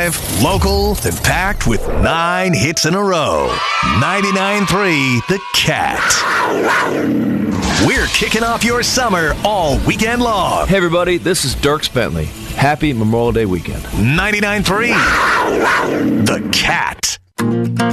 Live, local, and packed with 9 hits in a row. 99.3 The Cat. We're kicking off your summer all weekend long. Hey, everybody, this is Dierks Bentley. Happy Memorial Day weekend. 99.3 The Cat.